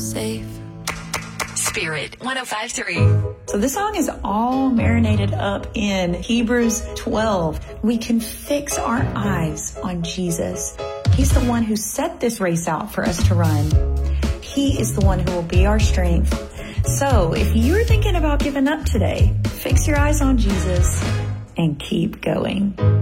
Safe. Spirit 105.3. So this song is all marinated up in Hebrews 12. We can fix our eyes on Jesus. He's the one who set this race out for us to run. He is the one who will be our strength. So if you're thinking about giving up today, fix your eyes on Jesus and keep going.